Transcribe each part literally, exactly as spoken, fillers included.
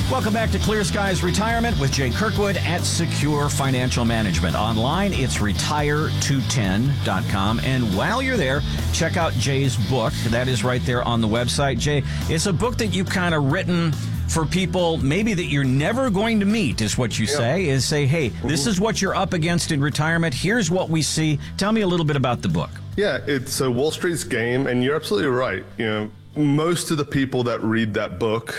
Welcome back to Clear Skies Retirement with Jay Kirkwood at Secure Financial Management. Online, it's retire two ten dot com. And while you're there, check out Jay's book. That is right there on the website. Jay, it's a book that you've kind of written for people maybe that you're never going to meet, is what you say, is say, hey, this is what you're up against in retirement. Here's what we see. Tell me a little bit about the book. Yeah, it's a Wall Street's Game, and you're absolutely right. You know, most of the people that read that book,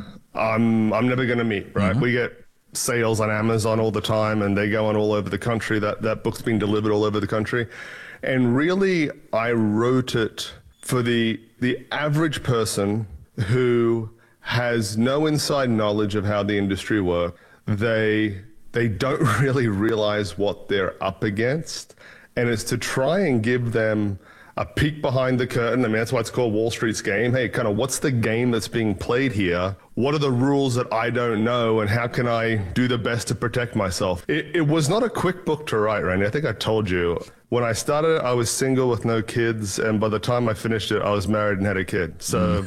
I'm I'm never going to meet, right? Mm-hmm. We get sales on Amazon all the time, and they go on all over the country. That that book's being delivered all over the country, and really, I wrote it for the the average person who has no inside knowledge of how the industry works. They they don't really realize what they're up against, and it's to try and give them a peek behind the curtain. I mean, that's why it's called Wall Street's Game. Hey, kind of what's the game that's being played here? What are the rules that I don't know, and how can I do the best to protect myself? It, it was not a quick book to write, Randy. I think I told you. When I started, I was single with no kids, and by the time I finished it, I was married and had a kid. So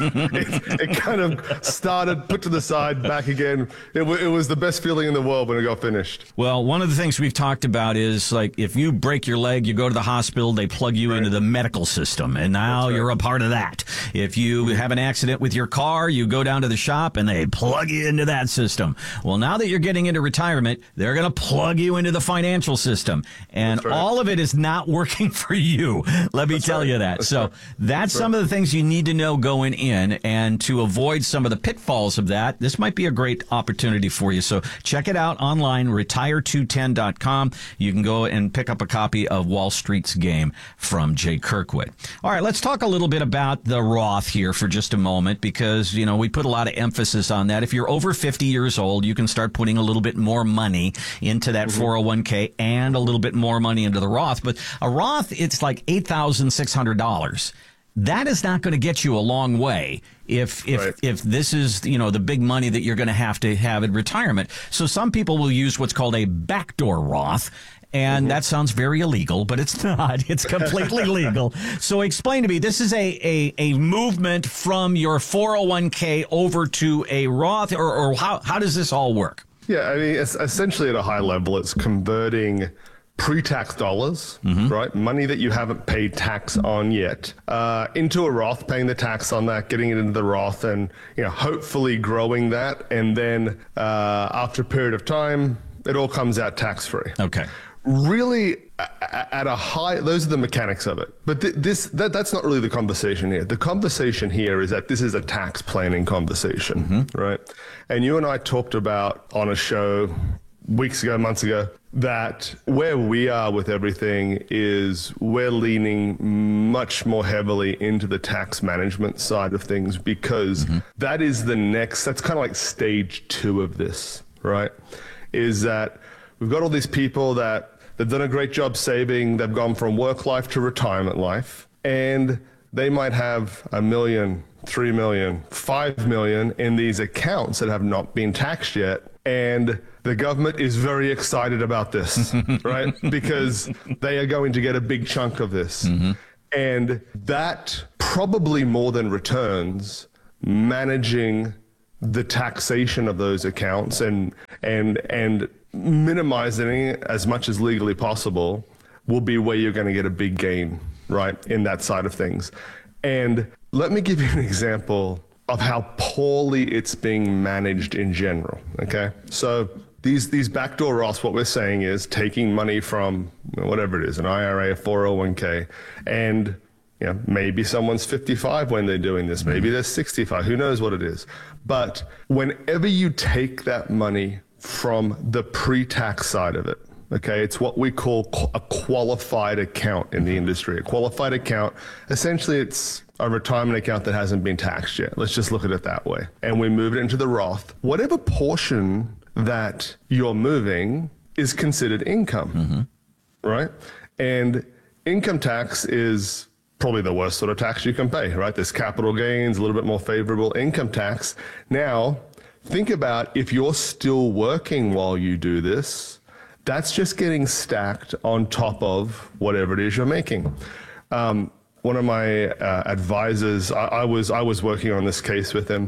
it, it kind of started, put to the side, back again. It, w- it was the best feeling in the world when it got finished. Well, one of the things we've talked about is, like, if you break your leg, you go to the hospital, they plug you right into the medical system, and now right. you're a part of that. If you have an accident with your car, you go down to the shop, and they plug you into that system. Well, now that you're getting into retirement, they're going to plug you into the financial system, and right. all of it is not working for you. Let me that's tell right. you that. That's so right. that's, that's some right. of the things you need to know going in, and to avoid some of the pitfalls of that, this might be a great opportunity for you. So check it out online, retire two ten dot com. You can go and pick up a copy of Wall Street's Game from Jay Kirkwood. All right, let's talk a little bit about the Roth here for just a moment, because, you know, we put a lot of emphasis on that. If you're over fifty years old, you can start putting a little bit more money into that mm-hmm. four oh one k and a little bit more money into the Roth. But a Roth, it's like eight thousand six hundred dollars. That is not going to get you a long way if if right. if this is, you know, the big money that you're going to have to have in retirement. So some people will use what's called a backdoor Roth. And mm-hmm. that sounds very illegal, but it's not. It's completely legal. So explain to me, this is a, a, a movement from your four oh one k over to a Roth, or, or how, how does this all work? Yeah, I mean, it's essentially at a high level, it's converting pre-tax dollars, mm-hmm. right? Money that you haven't paid tax on yet, uh, into a Roth, paying the tax on that, getting it into the Roth, and, you know, hopefully growing that. And then uh, after a period of time, it all comes out tax-free. Okay. Really, at a high, those are the mechanics of it. But th- this, that, that's not really the conversation here. The conversation here is that this is a tax planning conversation, mm-hmm. right? And you and I talked about on a show weeks ago, months ago, that where we are with everything is we're leaning much more heavily into the tax management side of things, because mm-hmm. that is the next, that's kind of like stage two of this, right? Is that we've got all these people that they've done a great job saving, they've gone from work life to retirement life, and they might have a million, three million, five million in these accounts that have not been taxed yet. And the government is very excited about this, right? Because they are going to get a big chunk of this. Mm-hmm. And that probably more than returns managing the taxation of those accounts and and and minimizing it as much as legally possible will be where you're going to get a big gain, right, in that side of things. And let me give you an example of how poorly it's being managed in general, okay? So these these backdoor Roths, what we're saying is taking money from, you know, whatever it is, an I R A, a four oh one k, and, you know, maybe someone's fifty-five when they're doing this, maybe they're sixty-five, who knows what it is. But whenever you take that money from the pre-tax side of it, okay, it's what we call a qualified account in the industry. A qualified account, essentially it's a retirement account that hasn't been taxed yet. Let's just look at it that way. And we move it into the Roth. Whatever portion that you're moving is considered income, mm-hmm. right? And income tax is probably the worst sort of tax you can pay, right? There's capital gains, a little bit more favorable income tax. Now, think about if you're still working while you do this, that's just getting stacked on top of whatever it is you're making. Um, one of my uh, advisors, I, I was I was working on this case with him.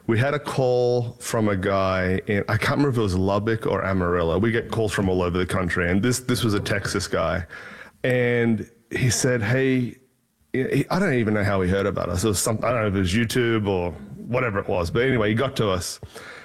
we had a call from a guy in, I can't remember if it was Lubbock or Amarillo. We get calls from all over the country. And this, this was a Texas guy. And he said, hey, he, I don't even know how he heard about us. It was some, I don't know if it was YouTube or whatever it was. But anyway, he got to us.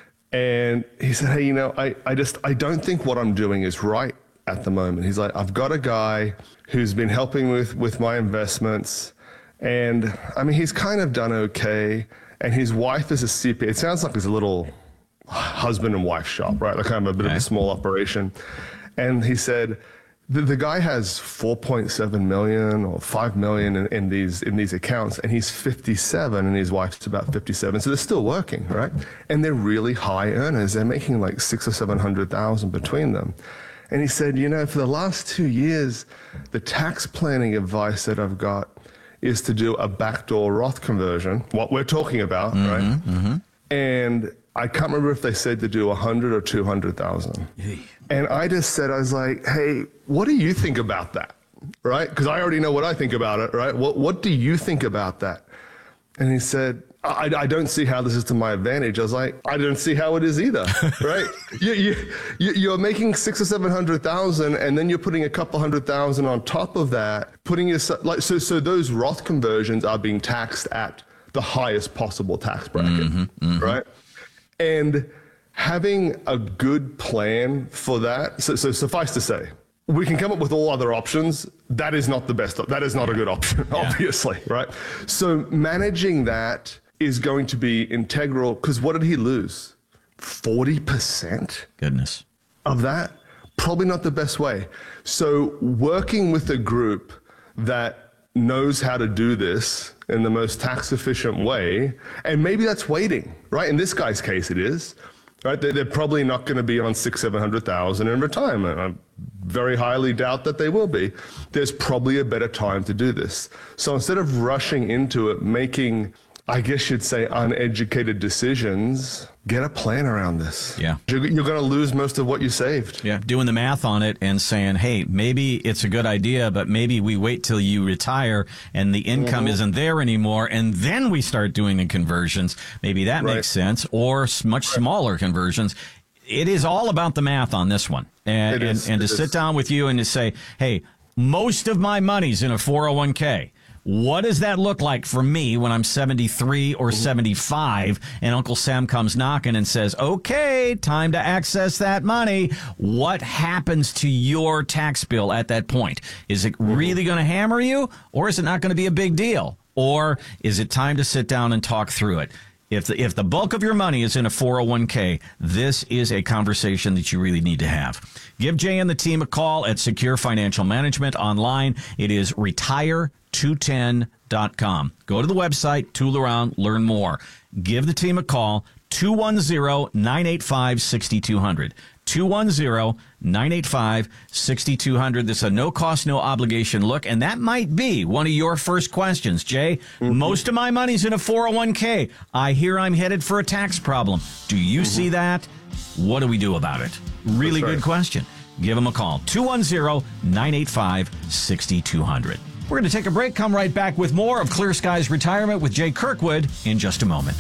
And he said, hey, you know, I, I just, I don't think what I'm doing is right at the moment. He's like, I've got a guy who's been helping with, with my investments. And I mean, he's kind of done okay. And his wife is a C P A. It sounds like it's a little husband and wife shop, right? Like kind of a bit okay. of a small operation. And he said, the, the guy has four point seven million or five million in, in these in these accounts, and he's fifty-seven, and his wife's about fifty-seven. So they're still working, right? And they're really high earners. They're making like six or seven hundred thousand between them. And he said, you know, for the last two years, the tax planning advice that I've got is to do a backdoor Roth conversion, what we're talking about, mm-hmm, right? Mm-hmm. And I can't remember if they said to do one hundred or two hundred thousand. And I just said, I was like, hey, what do you think about that, right? Because I already know what I think about it, right? What What do you think about that? And he said, I, I don't see how this is to my advantage. I was like, I don't see how it is either, right? you, you, you're making six or seven hundred thousand, and then you're putting a couple hundred thousand on top of that, putting your like so. So those Roth conversions are being taxed at the highest possible tax bracket, mm-hmm, mm-hmm. right? And having a good plan for that. So, so suffice to say, we can come up with all other options. That is not the best. That is not a good option, yeah. obviously, right? So managing that is going to be integral, because what did he lose? forty percent? Goodness. Of that? Probably not the best way. So working with a group that knows how to do this in the most tax efficient way, and maybe that's waiting, right? In this guy's case, it is, right? They're, they're probably not going to be on six, seven hundred thousand in retirement. I very highly doubt that they will be. There's probably a better time to do this. So instead of rushing into it, making, I guess you'd say, uneducated decisions, get a plan around this. Yeah. You're, you're going to lose most of what you saved. Yeah. Doing the math on it and saying, hey, maybe it's a good idea, but maybe we wait till you retire and the income mm-hmm. isn't there anymore, and then we start doing the conversions. Maybe that right. makes sense, or much right. smaller conversions. It is all about the math on this one. And, and, and to sit is. down with you and to say, hey, most of my money's in a four oh one k. What does that look like for me when I'm seventy-three or seventy-five and Uncle Sam comes knocking and says, okay, time to access that money? What happens to your tax bill at that point? Is it really going to hammer you, or is it not going to be a big deal? Or is it time to sit down and talk through it? If the, if the bulk of your money is in a four oh one k, this is a conversation that you really need to have. Give Jay and the team a call at Secure Financial Management. Online, it is retire two ten dot com. Go to the website, tool around, learn more. Give the team a call, two one zero, nine eight five, six two zero zero. two one zero, nine eight five, six two zero zero. This is a no-cost, no-obligation look, and that might be one of your first questions. Jay, mm-hmm. most of my money's in a four oh one k. I hear I'm headed for a tax problem. Do you mm-hmm. see that? What do we do about it? Really right. good question. Give them a call, two one zero, nine eight five, six two zero zero. We're going to take a break, come right back with more of Clear Skies Retirement with Jay Kirkwood in just a moment.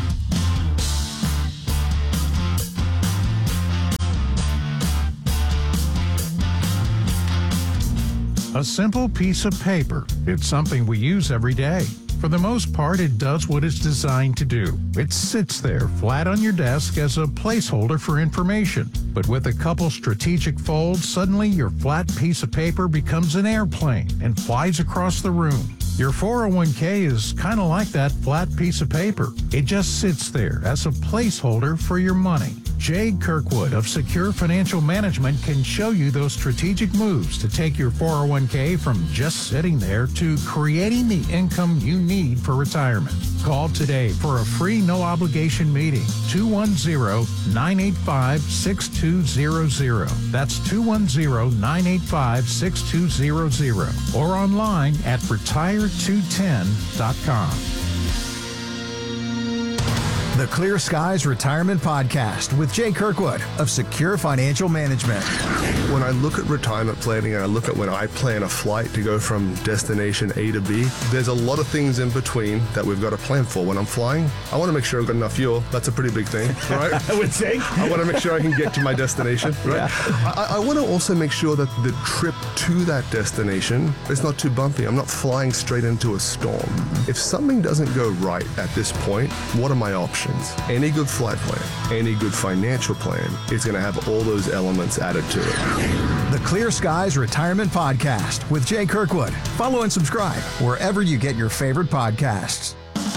A simple piece of paper. It's something we use every day. For the most part, it does what it's designed to do. It sits there flat on your desk as a placeholder for information. But with a couple strategic folds, suddenly your flat piece of paper becomes an airplane and flies across the room. Your four oh one k is kind of like that flat piece of paper. It just sits there as a placeholder for your money. Jay Kirkwood of Secure Financial Management can show you those strategic moves to take your four oh one k from just sitting there to creating the income you need for retirement. Call today for a free no-obligation meeting, two one zero, nine eight five, six two zero zero. That's two one zero, nine eight five, six two zero zero. Or online at retire two ten dot com. The Clear Skies Retirement Podcast with Jay Kirkwood of Secure Financial Management. When I look at retirement planning and I look at when I plan a flight to go from destination A to B, there's a lot of things in between that we've got to plan for. When I'm flying, I want to make sure I've got enough fuel. That's a pretty big thing, right? I would say. I want to make sure I can get to my destination, right? Yeah. I, I want to also make sure that the trip to that destination is not too bumpy. I'm not flying straight into a storm. If something doesn't go right at this point, what are my options? Any good flight plan, any good financial plan is going to have all those elements added to it. The Clear Skies Retirement Podcast with Jay Kirkwood. Follow and subscribe wherever you get your favorite podcasts.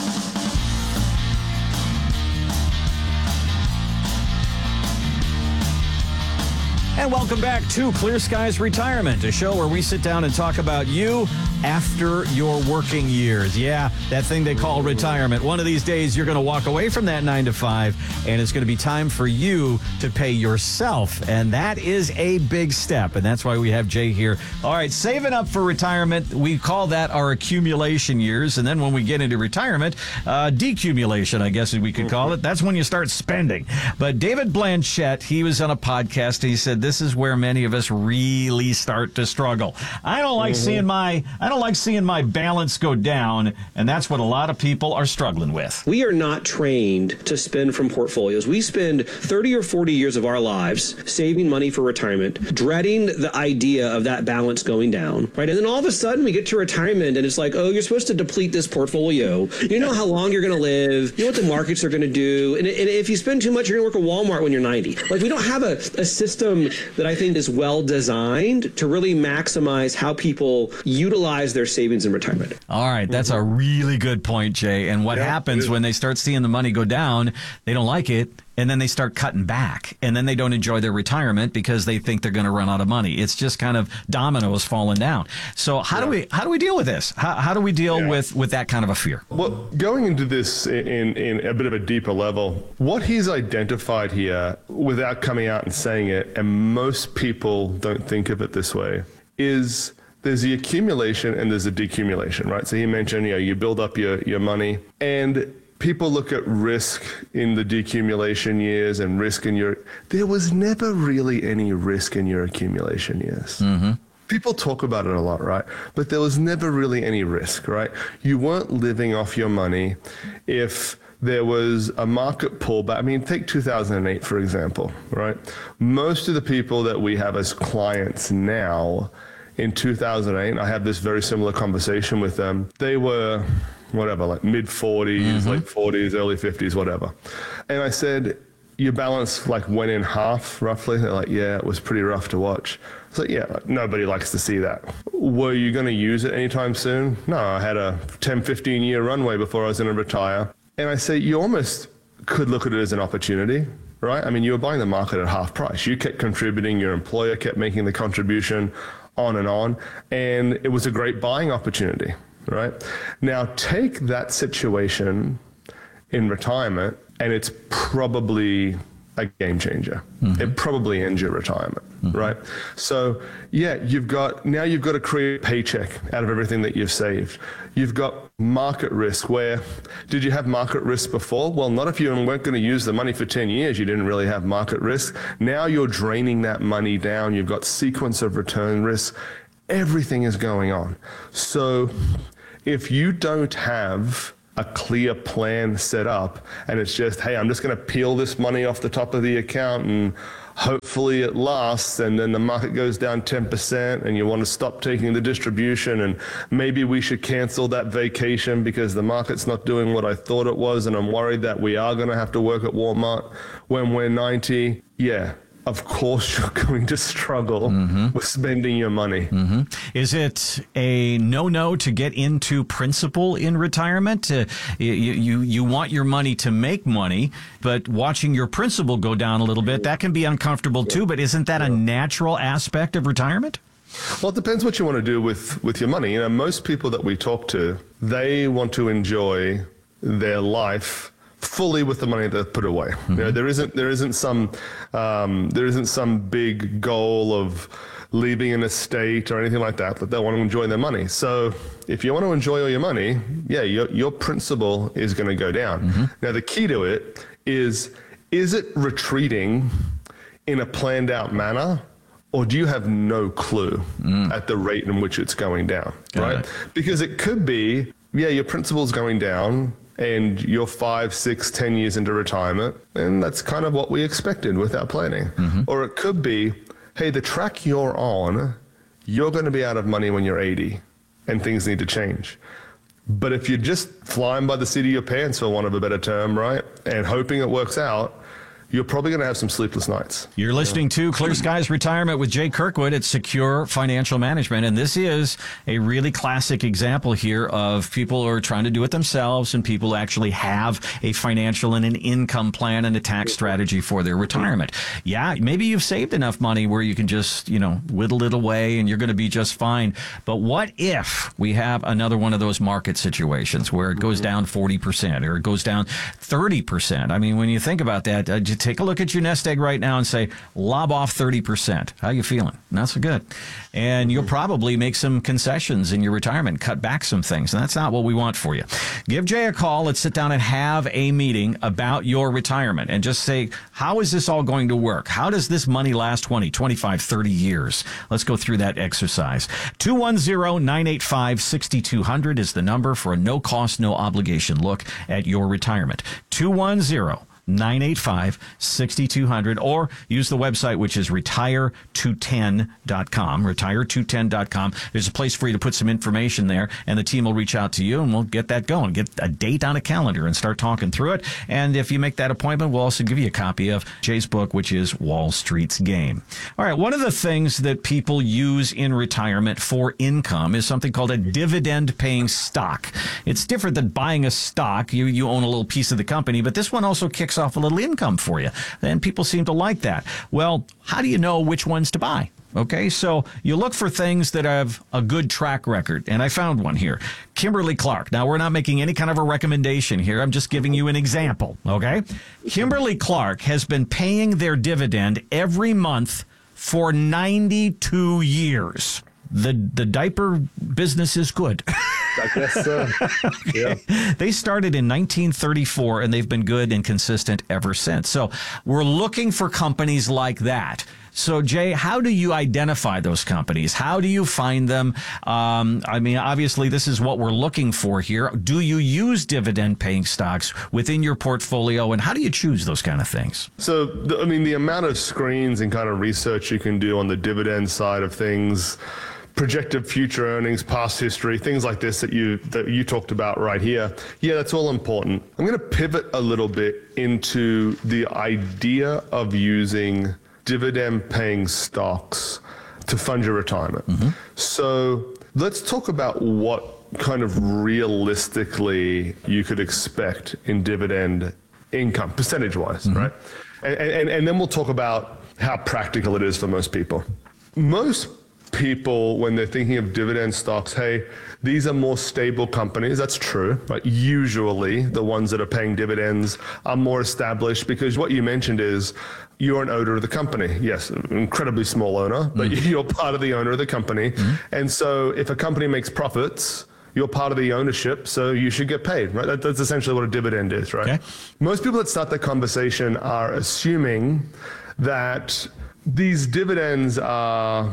And welcome back to Clear Skies Retirement, a show where we sit down and talk about you after your working years. Yeah, that thing they call retirement. One of these days, you're going to walk away from that nine to five, and it's going to be time for you to pay yourself. And that is a big step. And that's why we have Jay here. All right, saving up for retirement, we call that our accumulation years. And then when we get into retirement, uh, decumulation, I guess we could call it. That's when you start spending. But David Blanchett, he was on a podcast, and he said, this is where many of us really start to struggle. I don't like mm-hmm. seeing my I don't like seeing my balance go down, and that's what a lot of people are struggling with. We are not trained to spend from portfolios. We spend thirty or forty years of our lives saving money for retirement, dreading the idea of that balance going down, right? And then all of a sudden we get to retirement and it's like, oh, you're supposed to deplete this portfolio. You know how long you're going to live. You know what the markets are going to do. And, and if you spend too much, you're going to work at Walmart when you're ninety. Like, we don't have a, a system that I think is well designed to really maximize how people utilize their savings in retirement. All right, that's a really good point, Jay. And what yeah, happens when they start seeing the money go down, they don't like it, and then they start cutting back, and then they don't enjoy their retirement because they think they're going to run out of money. It's just kind of dominoes falling down. So how yeah. do we how do we deal with this? How, how do we deal yeah. with, with that kind of a fear? Well, going into this in, in a bit of a deeper level, what he's identified here, without coming out and saying it, and most people don't think of it this way, is there's the accumulation and there's the decumulation, right? So he mentioned, you know, you build up your, your money, and people look at risk in the decumulation years and risk in your, there was never really any risk in your accumulation years. Mm-hmm. People talk about it a lot, right? But there was never really any risk, right? You weren't living off your money. If there was a market pullback, I mean, take two thousand eight, for example, right? Most of the people that we have as clients now in two thousand eight, I have this very similar conversation with them. They were whatever, like mid forties, mm-hmm. late forties, early fifties, whatever. And I said, your balance like went in half roughly. They're like, yeah, it was pretty rough to watch. I was like, yeah, nobody likes to see that. Were you going to use it anytime soon? No, I had a ten, fifteen year runway before I was going to retire. And I say, you almost could look at it as an opportunity, right? I mean, you were buying the market at half price. You kept contributing, your employer kept making the contribution, on and on. And it was a great buying opportunity. Right? Now, take that situation in retirement, and it's probably a game changer. Mm-hmm. It probably ends your retirement, mm-hmm. right? So, yeah, you've got, now you've got to create a paycheck out of everything that you've saved. You've got market risk where, did you have market risk before? Well, not if you weren't going to use the money for ten years, you didn't really have market risk. Now you're draining that money down. You've got sequence of return risk. Everything is going on. So if you don't have a clear plan set up and it's just, hey, I'm just going to peel this money off the top of the account and hopefully it lasts, and then the market goes down ten percent and you want to stop taking the distribution, and maybe we should cancel that vacation because the market's not doing what I thought it was, and I'm worried that we are going to have to work at Walmart when we're ninety. Yeah. Of course, you're going to struggle mm-hmm. with spending your money. Mm-hmm. Is it a no-no to get into principal in retirement? Uh, you, you you want your money to make money, but watching your principal go down a little bit, that can be uncomfortable too. But isn't that a natural aspect of retirement? Well, it depends what you want to do with, with your money. You know, most people that we talk to, they want to enjoy their life fully with the money that they've put away. Mm-hmm. You know, there isn't there isn't some um, there isn't some big goal of leaving an estate or anything like that, that they want to enjoy their money. So if you want to enjoy all your money, yeah, your, your principal is going to go down. Mm-hmm. Now, the key to it is, is it retreating in a planned out manner, or do you have no clue mm. at the rate in which it's going down, Got right? It. Because it could be, yeah, your principal's going down and you're five, six, ten years into retirement, and that's kind of what we expected with our planning. Mm-hmm. Or it could be, hey, the track you're on, you're going to be out of money when you're eighty and things need to change. But if you're just flying by the seat of your pants, for want of a better term, right, and hoping it works out, you're probably going to have some sleepless nights. You're listening to Clear Skies Retirement with Jay Kirkwood at Secure Financial Management. And this is a really classic example here of people who are trying to do it themselves and people who actually have a financial and an income plan and a tax strategy for their retirement. Yeah, maybe you've saved enough money where you can just, you know, whittle it away and you're going to be just fine. But what if we have another one of those market situations where it goes down forty percent or it goes down thirty percent? I mean, when you think about that, uh, take a look at your nest egg right now and say, lob off thirty percent. How you feeling? Not so good. And you'll probably make some concessions in your retirement, cut back some things. And that's not what we want for you. Give Jay a call. Let's sit down and have a meeting about your retirement and just say, how is this all going to work? How does this money last twenty, twenty-five, thirty years? Let's go through that exercise. two one zero, nine eight five, six two zero zero is the number for a no cost, no obligation look at your retirement. two one zero, nine eight five, six two zero zero, or use the website, which is retire two ten dot com, retire two ten dot com. There's a place for you to put some information there, and the team will reach out to you, and we'll get that going. Get a date on a calendar and start talking through it. And if you make that appointment, we'll also give you a copy of Jay's book, which is Wall Street's Game. All right, one of the things that people use in retirement for income is something called a dividend-paying stock. It's different than buying a stock. You, you own a little piece of the company, but this one also kicks off a little income for you. And people seem to like that. Well, how do you know which ones to buy? Okay, so you look for things that have a good track record, and I found one here. Kimberly-Clark. Now, we're not making any kind of a recommendation here. I'm just giving you an example, okay? Kimberly-Clark has been paying their dividend every month for ninety-two years. The the diaper business is good. I guess so. Yeah. They started in nineteen thirty-four, and they've been good and consistent ever since. So we're looking for companies like that. So, Jay, how do you identify those companies? How do you find them? Um, I mean, obviously, this is what we're looking for here. Do you use dividend-paying stocks within your portfolio, and how do you choose those kind of things? So, the, I mean, the amount of screens and kind of research you can do on the dividend side of things, projected future earnings, past history, things like this that you that you talked about right here. Yeah, that's all important. I'm going to pivot a little bit into the idea of using dividend-paying stocks to fund your retirement. Mm-hmm. So let's talk about what kind of realistically you could expect in dividend income, percentage-wise, mm-hmm. right? And, and, and then we'll talk about how practical it is for most people. Most people, when they're thinking of dividend stocks, hey, these are more stable companies. That's true. Right? Usually the ones that are paying dividends are more established because what you mentioned is you're an owner of the company. Yes, an incredibly small owner, but mm-hmm. you're part of the owner of the company. Mm-hmm. And so if a company makes profits, you're part of the ownership, so you should get paid, right? That, that's essentially what a dividend is, right? Okay. Most people that start the conversation are assuming that these dividends are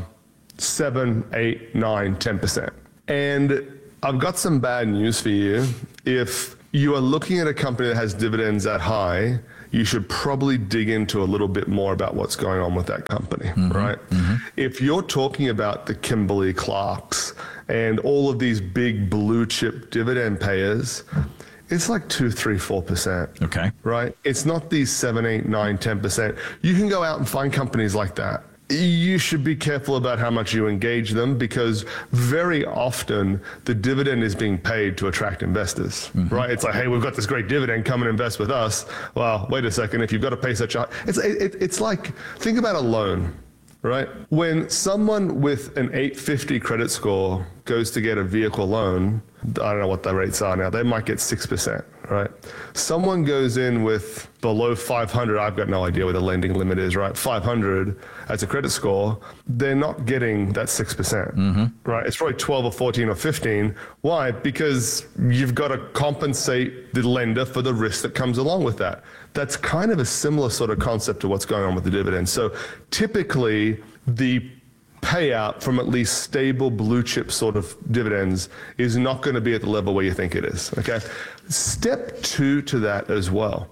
seven, eight, nine, ten percent. And I've got some bad news for you. If you are looking at a company that has dividends that high, you should probably dig into a little bit more about what's going on with that company, mm-hmm. right? Mm-hmm. If you're talking about the Kimberly-Clarks and all of these big blue chip dividend payers, it's like two, three, four percent. Okay. Right? It's not these seven, eight, nine, ten percent. You can go out and find companies like that. You should be careful about how much you engage them because very often the dividend is being paid to attract investors, mm-hmm. right? It's like, hey, we've got this great dividend, come and invest with us. Well, wait a second, if you've got to pay such a, it's, it, it's like, think about a loan, right? When someone with an eight fifty credit score goes to get a vehicle loan, I don't know what the rates are now, they might get six percent, right? Someone goes in with below five hundred, I've got no idea what the lending limit is, right? five hundred as a credit score, they're not getting that six percent, mm-hmm. right? It's probably twelve or fourteen or fifteen. Why? Because you've got to compensate the lender for the risk that comes along with that. That's kind of a similar sort of concept to what's going on with the dividends. So typically the payout from at least stable blue chip sort of dividends is not going to be at the level where you think it is, okay? Step two to that as well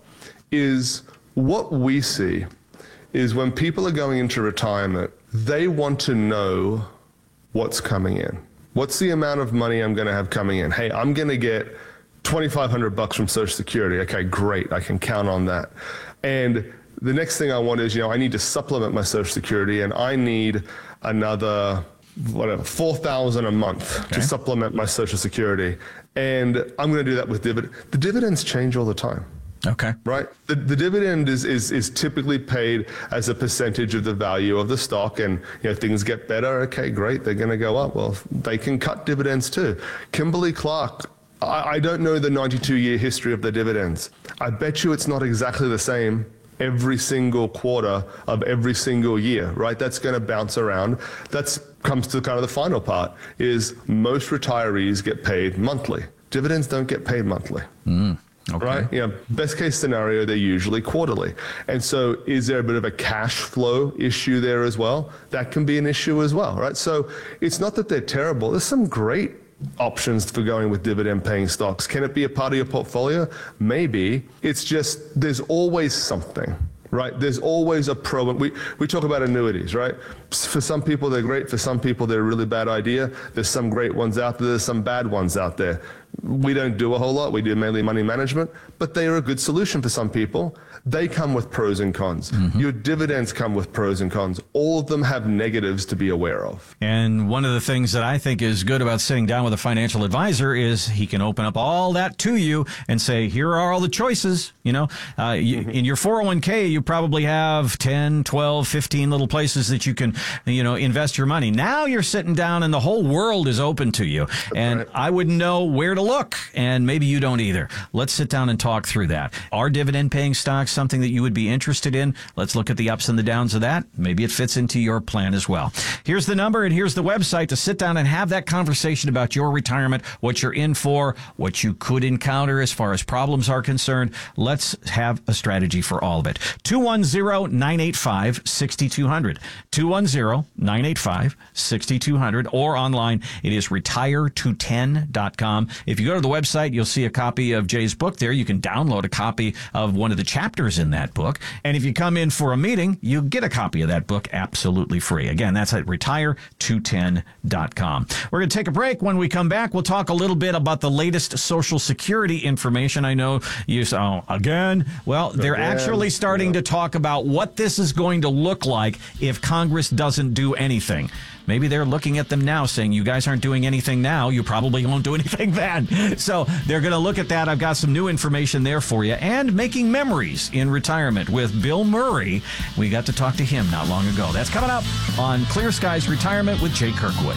is what we see is when people are going into retirement, they want to know what's coming in. What's the amount of money I'm going to have coming in? Hey, I'm going to get twenty-five hundred bucks from Social Security. Okay, great. I can count on that. And the next thing I want is, you know, I need to supplement my Social Security, and I need another, whatever, four thousand a month okay. to supplement my Social Security. And I'm going to do that with dividend. The dividends change all the time. Okay. Right? The, the dividend is, is, is typically paid as a percentage of the value of the stock, and you know, things get better. Okay, great. They're going to go up. Well, they can cut dividends too. Kimberly-Clark, I, I don't know the ninety-two year history of the dividends. I bet you it's not exactly the same every single quarter of every single year, right? That's going to bounce around. That's comes to kind of the final part is most retirees get paid monthly. Dividends don't get paid monthly. Mm, okay. Right? You know, best case scenario, they're usually quarterly. And so is there a bit of a cash flow issue there as well? That can be an issue as well, right? So it's not that they're terrible. There's some great options for going with dividend paying stocks. Can it be a part of your portfolio? Maybe. It's just there's always something, right? There's always a pro. We, we talk about annuities, right? For some people, they're great. For some people, they're a really bad idea. There's some great ones out there. There's some bad ones out there. We don't do a whole lot. We do mainly money management, but they are a good solution for some people. They come with pros and cons. Mm-hmm. Your dividends come with pros and cons. All of them have negatives to be aware of. And one of the things that I think is good about sitting down with a financial advisor is he can open up all that to you and say, here are all the choices. You know, uh, you, mm-hmm. in your four oh one k, you probably have ten, twelve, fifteen little places that you can, you know, invest your money. Now you're sitting down and the whole world is open to you. That's and right. I wouldn't know where to look, and maybe you don't either. Let's sit down and talk through that. Are dividend paying stocks something that you would be interested in? Let's look at the ups and the downs of that. Maybe it fits into your plan as well. Here's the number and here's the website to sit down and have that conversation about your retirement, what you're in for, what you could encounter as far as problems are concerned. Let's have a strategy for all of it. two one zero, nine eight five, six two zero zero. two one zero, nine eight five, six two zero zero, or online it is retire two ten dot com. If you go to the website, you'll see a copy of Jay's book there. You can download a copy of one of the chapters in that book. And if you come in for a meeting, you get a copy of that book absolutely free. Again, that's at retire two ten dot com. We're going to take a break. When we come back, we'll talk a little bit about the latest Social Security information. I know you saw, oh, again, well, they're again, actually starting yeah. to talk about what this is going to look like if Congress doesn't do anything. Maybe they're looking at them now saying, you guys aren't doing anything now. You probably won't do anything then. So they're going to look at that. I've got some new information there for you. And making memories in retirement with Bill Murray. We got to talk to him not long ago. That's coming up on Clear Skies Retirement with Jay Kirkwood.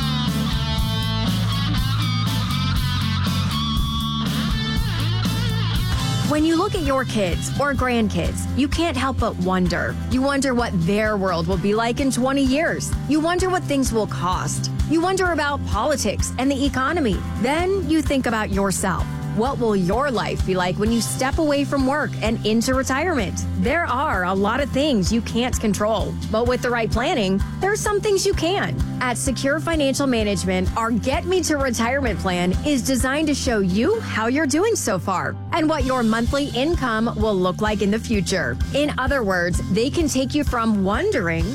When you look at your kids or grandkids, you can't help but wonder. You wonder what their world will be like in twenty years. You wonder what things will cost. You wonder about politics and the economy. Then you think about yourself. What will your life be like when you step away from work and into retirement? There are a lot of things you can't control, but with the right planning, there's some things you can. At Secure Financial Management, our Get Me to Retirement plan is designed to show you how you're doing so far and what your monthly income will look like in the future. In other words, they can take you from wondering